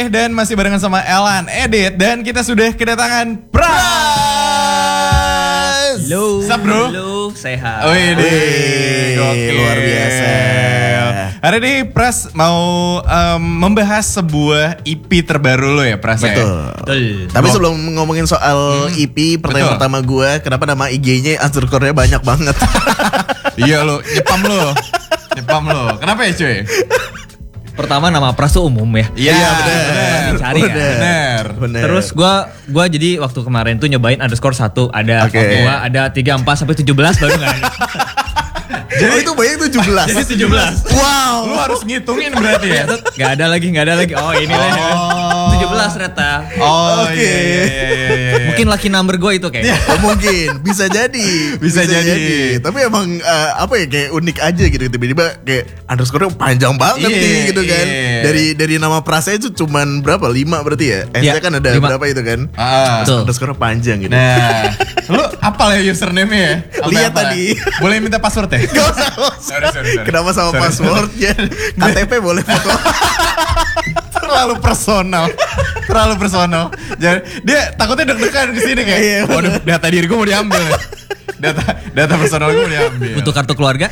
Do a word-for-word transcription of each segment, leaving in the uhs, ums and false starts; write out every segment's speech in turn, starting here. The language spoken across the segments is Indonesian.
dan masih barengan sama Elan, Edit, dan kita sudah kedatangan Pras. Halo. Sup bro? Halo, sehat. Wih, gokil. Luar biasa. Hari ini Pras mau um, membahas sebuah E P terbaru lo ya Pras ya? Betul. Betul. Tapi Bo- sebelum ngomongin soal Hmm, E P, pertanyaan betul. pertama gue, kenapa nama I G-nya underscore-nya banyak banget? Iya lo, nyepam lo. Nyepam lo. Kenapa ya cuy? Pertama nama Pras tuh umum ya. Iya benar. Cari kan? Bener. Bener. Terus gua gua jadi waktu kemarin tuh nyobain underscore satu ada Oke. dua, ada tiga, empat sampai tujuh belas baru enggak ada. jadi itu banyak tujuh belas. Jadi tujuh belas. Wow. Lu harus ngitungin berarti ya? Enggak ada lagi, enggak ada lagi. Oh, ini lah. Oh. tujuh belas ternyata. Oh Oke. iya, iya, iya, iya, iya. Mungkin lucky number gue itu kayaknya. Oh, mungkin bisa jadi, Bisa jadi. Tapi emang eh, apa ya, kayak unik aja gitu, tiba-tiba kayak underscore-nya panjang banget Iya, nih gitu kan. iya. Dari dari nama Prasnya itu cuman berapa? lima berarti ya? S-nya Iya, kan ada lima. berapa itu kan? Ah. Betul. Underscore panjang gitu. Nah, lu apal ya username-nya ya? Apa- Lihat apa? tadi. Boleh minta password ya? Gak usah, gak usah. Sorry, sorry, sorry. Kenapa sama Sorry. passwordnya? K T P boleh foto. Terlalu personal. Terlalu personal. Jadi dia takutnya deg-degan kesini kayak, Iya, waduh data diri gue mau diambil. ya. Data data personal gue mau diambil. Butuh kartu keluarga?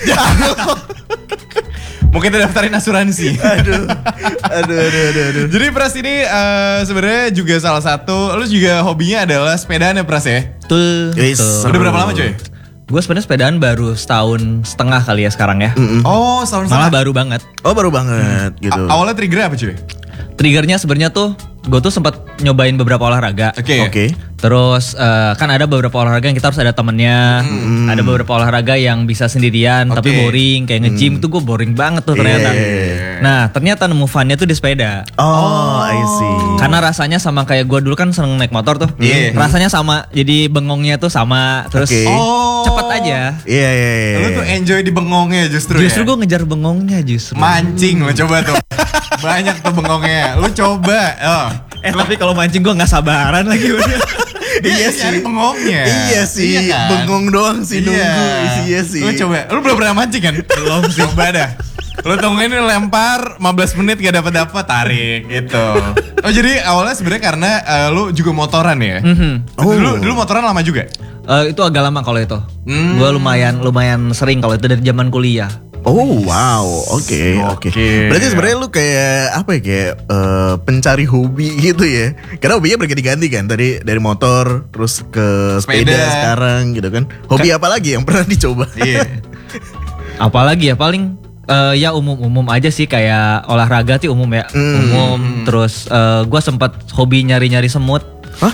Mungkin kita daftarin asuransi. Aduh, aduh, aduh, aduh, aduh. Jadi Pras ini eh, sebenarnya juga salah satu, lu juga hobinya adalah sepedaan ya Pras ya? Tuh. Yes. tuh. Udah berapa lama cuy? Gue sebenarnya sepedaan baru setahun setengah kali ya sekarang ya. Oh, setahun Malah setengah. baru banget. Oh baru banget gitu. A- awalnya trigger apa cuy? Triggernya sebenarnya tuh gue tuh sempat nyobain beberapa olahraga. Oke. Oke. Terus eh, kan ada beberapa olahraga yang kita harus ada temennya. Ada beberapa olahraga yang bisa sendirian tapi Oke. boring. Kayak nge-gym tuh gue boring banget tuh ternyata. Iya. Nah ternyata nemu funnya tuh di sepeda. Oh, I see. Karena rasanya sama kayak gue dulu kan seneng naik motor tuh. Iya. Rasanya sama. Jadi bengongnya tuh sama. Terus Oke. Oh. cepet aja. Iya, iya, iya. Lu tuh enjoy di bengongnya justru, Justru ya? gue ngejar bengongnya justru. Mancing lo coba tuh. Banyak tuh bengongnya. Lu coba. Oh. Eh tapi kalau mancing gue nggak sabaran lagi udah. Iya Iya sih. Nyari sih. bengongnya. Iya sih, Iya kan? bengong doang sih nunggu. Iya sih. Lu coba. Lu belum pernah mancing kan? Belum sih. Coba dah. Lu tungguin ini lempar lima belas menit gak dapat dapat tarik gitu. Oh jadi awalnya sebenarnya karena eh, lu juga motoran ya? Mhm. Oh. Dulu dulu motoran lama juga. Eh, itu agak lama kalau itu. Hmm. Gue lumayan lumayan sering kalau itu dari zaman kuliah. Oh wow, oke oke. Oke. Berarti sebenarnya lu kayak apa ya, kayak eh, pencari hobi gitu ya? Karena hobinya berganti-ganti kan, tadi dari motor terus ke sepeda, Sepeda. sekarang gitu kan. Hobi apa lagi yang pernah dicoba? Iya. Apalagi ya paling eh, ya umum-umum aja sih kayak olahraga sih umum ya. Hmm. Umum. Terus gue sempat hobi nyari-nyari semut. Hah?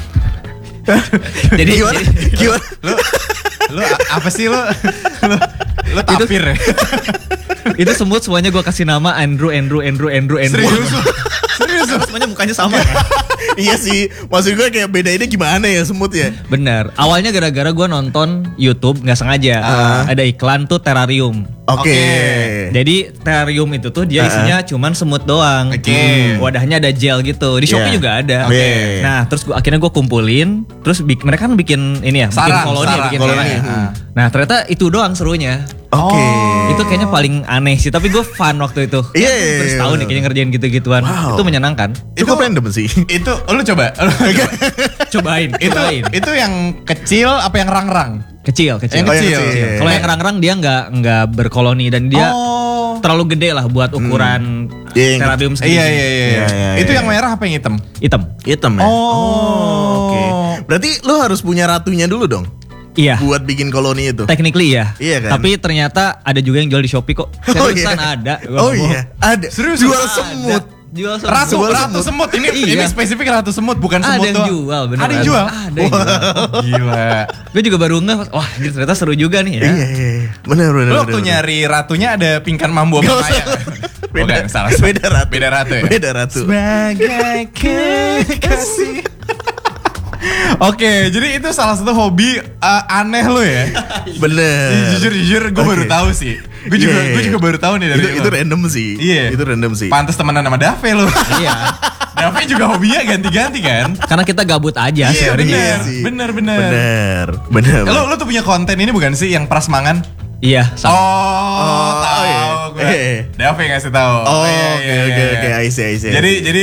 Jadi Gimana? jadi- Gimana? Lu lu a- apa sih lu? Lu, lu tapir ya? itu semut semuanya gue kasih nama Andrew, Andrew, Andrew, Andrew, Andrew. Serius lu? Serius lu? Semuanya mukanya sama. Iya sih, maksud gue kayak bedainnya gimana ya semut ya? Bener. Awalnya gara-gara gue nonton YouTube nggak sengaja ada iklan tuh terrarium. Oke. Oke. Jadi terrarium itu tuh dia isinya cuman semut doang. Oke. Hmm. Wadahnya ada gel gitu. Di Shopee Iya. juga ada. Oke. Nah, terus gua akhirnya gue kumpulin, terus bik- mereka kan bikin ini ya, bikin Sarang, koloni, ya, sarang, bikin koloni. sarang ya. Hmm. Nah, ternyata itu doang serunya. Oke. Oh. Itu kayaknya paling aneh sih, tapi gue fun waktu itu. Iya, iya, Terus iya, tahun nih bener. kayaknya ngerjain gitu-gituan. Wow. Itu menyenangkan. Cukup random sih. Itu lu coba. Cobain, itu cobain. itu yang kecil apa yang rang-rang? Kecil, kecil. Yang Oh, yang kecil. kecil. Kalau yang rang-rang dia nggak nggak berkoloni dan dia Oh. terlalu gede lah buat ukuran Iya, yang- terrarium segini. Iya iya iya. Iya, iya, Itu iya. yang merah apa yang hitam? Hitam. Hitam ya? Oh. Oke. Berarti lu harus punya ratunya dulu dong Iya. buat bikin koloni itu. Technically ya. Iya kan? Tapi ternyata ada juga yang jual di Shopee kok. Oh Seriusan iya. ada. Gua Oh nggak bohong. iya, ada. Serius? Jual Ada. semut. Jual semut. Ratu, Jual ratu semut. Ini Iya. ini spesifik ratu semut bukan Ada semut yang doang. jual, beneran. Ada yang jual. Ada yang jual. Gila. Gue juga baru ngeh, wah ini ternyata seru juga nih ya. Iya, iya, iya. Benar, benar. Lu benar, waktu benar. nyari ratunya ada pingkan mambu Gak apa usah. Maya? Beda, Bukan, salah. beda ratu. Beda ratu ya? Beda ratu. Sebagai kekasih. Oke, jadi itu salah satu hobi uh, aneh lo ya. Bener. Jujur jujur gue baru Oke. tahu sih. Gue juga Iya, gue iya. juga baru tahu nih dari itu, lo. itu random sih. Iya. Itu random sih. Pantes temenan sama Dave lo. Iya. Dave juga hobinya ganti-ganti kan? Karena kita gabut aja Iya sebenarnya. bener, sih. bener bener. Bener. Bener. Lo lo tuh punya konten ini bukan sih yang prasmangan? Iya, sama. Oh, Oh, tahu iya. gue. Eh. Dave ngasih tahu. Oh, iya, oke iya, oke iya, oke. iya. I see, I see, I Jadi see. jadi